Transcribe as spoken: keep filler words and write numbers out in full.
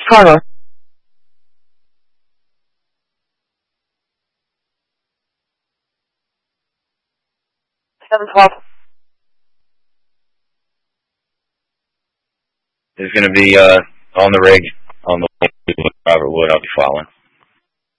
Chicago. seven twelve. It's going to be uh, on the rig, on the way to Robert Wood. I'll be following.